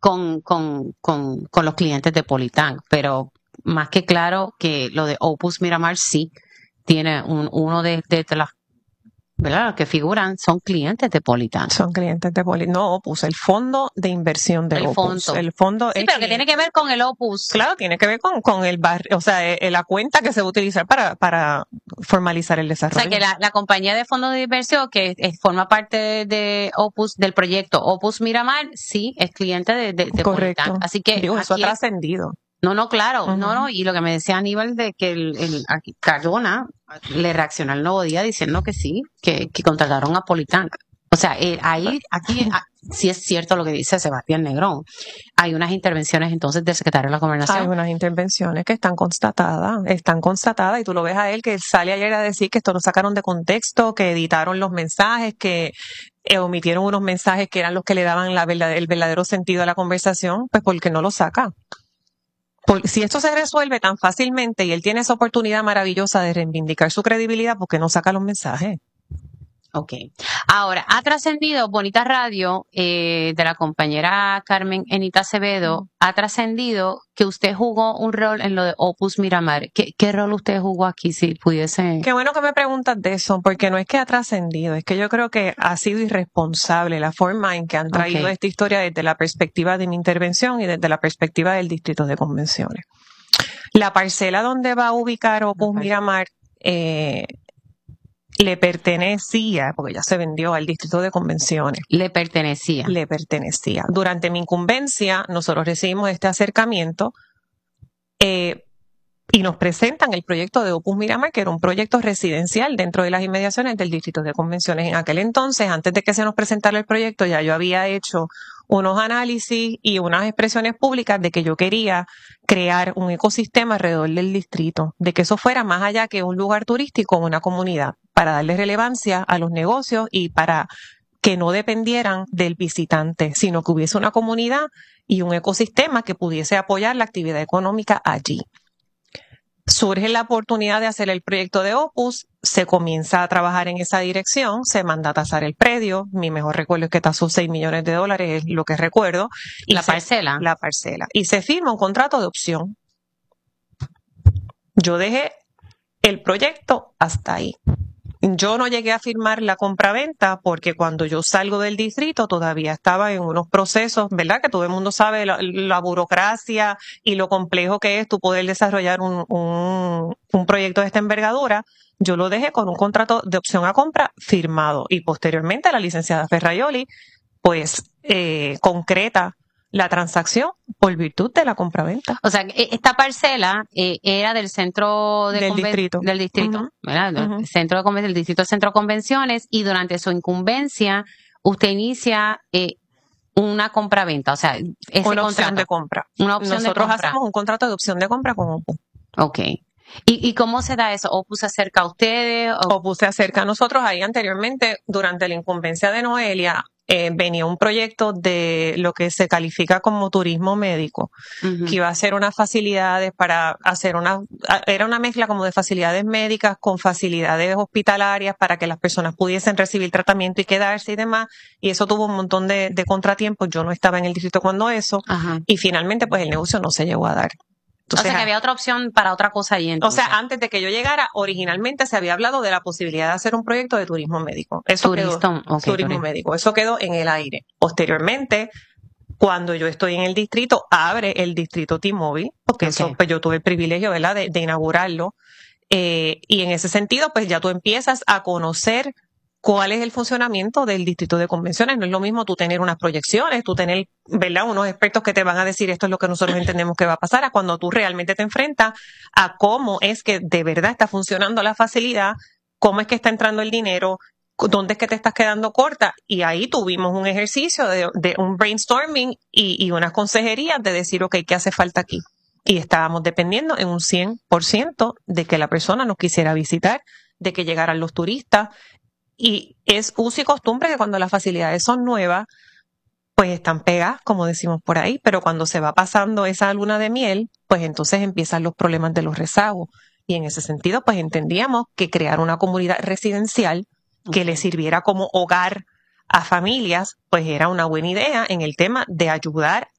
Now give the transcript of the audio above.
con los clientes de Politán, pero más que claro que lo de Opus Miramar sí tiene uno de las, ¿verdad? Los que figuran son clientes de Politán. Son clientes de Politán. No, Opus, el fondo de inversión de Opus. El fondo sí, pero que tiene que ver con el Opus. Claro, tiene que ver con el barrio, o sea, la cuenta que se va a utilizar para formalizar el desarrollo. O sea, que la compañía de fondos de inversión que forma parte de Opus, del proyecto Opus Miramar, sí, es cliente de Correcto. Politán. Así que digo, eso ha trascendido. No, claro, no, y lo que me decía Aníbal de que aquí Cardona le reaccionó al Nuevo Día diciendo que sí, que contrataron a Politán. O sea, aquí sí es cierto lo que dice Sebastián Negrón. Hay unas intervenciones entonces del secretario de la Gobernación. Hay unas intervenciones que están constatadas, y tú lo ves a él que sale ayer a decir que esto lo sacaron de contexto, que editaron los mensajes, que omitieron unos mensajes que eran los que le daban el verdadero sentido a la conversación, pues porque no lo saca. Porque si esto se resuelve tan fácilmente y él tiene esa oportunidad maravillosa de reivindicar su credibilidad, ¿por qué no saca los mensajes? Ok. Ahora, ha trascendido Bonita Radio, de la compañera Carmen Enita Acevedo, ha trascendido que usted jugó un rol en lo de Opus Miramar. ¿Qué rol usted jugó aquí, si pudiese? Qué bueno que me preguntas de eso, porque no es que ha trascendido, es que yo creo que ha sido irresponsable la forma en que han traído esta historia desde la perspectiva de mi intervención y desde la perspectiva del Distrito de Convenciones. La parcela donde va a ubicar Opus Miramar, le pertenecía, porque ya se vendió al Distrito de Convenciones. Le pertenecía. Durante mi incumbencia, nosotros recibimos este acercamiento y nos presentan el proyecto de Opus Miramar, que era un proyecto residencial dentro de las inmediaciones del Distrito de Convenciones. En aquel entonces, antes de que se nos presentara el proyecto, ya yo había hecho unos análisis y unas expresiones públicas de que yo quería crear un ecosistema alrededor del distrito, de que eso fuera más allá que un lugar turístico, una comunidad, para darle relevancia a los negocios y para que no dependieran del visitante, sino que hubiese una comunidad y un ecosistema que pudiese apoyar la actividad económica allí. Surge la oportunidad de hacer el proyecto de Opus, se comienza a trabajar en esa dirección, se manda a tasar el predio, mi mejor recuerdo es que tasó $6 millones, es lo que recuerdo. Y la parcela. Y se firma un contrato de opción. Yo dejé el proyecto hasta ahí. Yo no llegué a firmar la compraventa porque cuando yo salgo del distrito todavía estaba en unos procesos, ¿verdad? Que todo el mundo sabe la burocracia y lo complejo que es tú poder desarrollar un proyecto de esta envergadura. Yo lo dejé con un contrato de opción a compra firmado y posteriormente la licenciada Ferraioli pues concreta la transacción por virtud de la compraventa. O sea, esta parcela era del centro del distrito, ¿verdad? Del centro del distrito del centro de convenciones, y durante su incumbencia usted inicia una compraventa, o sea, opción de compra. Nosotros hacemos un contrato de opción de compra con Opus. Okay. ¿Y cómo se da eso? ¿Opus se acerca a ustedes? Opus se acerca a nosotros. Ahí anteriormente, durante la incumbencia de Noelia, venía un proyecto de lo que se califica como turismo médico, que iba a ser unas facilidades para hacer era una mezcla como de facilidades médicas con facilidades hospitalarias para que las personas pudiesen recibir tratamiento y quedarse y demás, y eso tuvo un montón de contratiempos. Yo no estaba en el distrito cuando eso, y finalmente pues el negocio no se llegó a dar. Entonces, o sea, que había otra opción para otra cosa ahí entonces. O sea, antes de que yo llegara, originalmente se había hablado de la posibilidad de hacer un proyecto de turismo médico. Turismo médico. Eso quedó en el aire. Posteriormente, cuando yo estoy en el distrito, abre el distrito T-Mobile, porque eso, pues yo tuve el privilegio, ¿verdad?, de inaugurarlo. Y en ese sentido, pues ya tú empiezas a conocer cuál es el funcionamiento del distrito de convenciones. No es lo mismo tú tener unas proyecciones, tú tener, ¿verdad?, unos expertos que te van a decir esto es lo que nosotros entendemos que va a pasar, a cuando tú realmente te enfrentas a cómo es que de verdad está funcionando la facilidad, cómo es que está entrando el dinero, dónde es que te estás quedando corta. Y ahí tuvimos un ejercicio de un brainstorming y unas consejerías de decir, ok, ¿qué hace falta aquí? Y estábamos dependiendo en un 100% de que la persona nos quisiera visitar, de que llegaran los turistas. Y es uso y costumbre que cuando las facilidades son nuevas, pues están pegadas, como decimos por ahí, pero cuando se va pasando esa luna de miel, pues entonces empiezan los problemas de los rezagos. Y en ese sentido, pues entendíamos que crear una comunidad residencial que le sirviera como hogar a familias, pues era una buena idea en el tema de ayudar